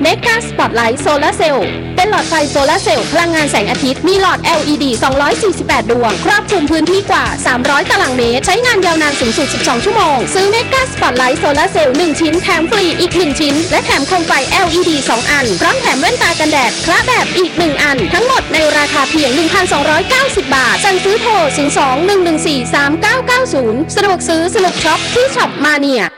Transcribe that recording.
เมกาสปอตไลท์โซลาร์เซลล์เป็นหลอดไฟโซลาร์เซลล์พลังงานแสงอาทิตย์มีหลอด LED 248 ดวงครอบคลุมพื้นที่กว่า300ตารางเมตรใช้งานยาวนานสูงสุด12ชั่วโมงซื้อเมกาสปอตไลท์โซลาร์เซลล์1ชิ้นแถมฟรีอีก1ชิ้นและแถมโคมไฟ LED 2 อันพร้อมแถมแว่นตากันแดดคละแบบอีก1อันทั้งหมดในราคาเพียง 1,290 บาทสั่งซื้อโทร 02-114-3990 สะดวกซื้อสนุกช็อปที่ช็อปมาเนีย